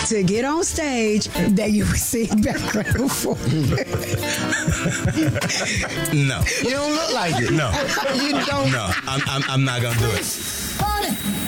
to get on stage that you receive background for? No. You don't look like it. No. You don't. No. I'm not gonna do it.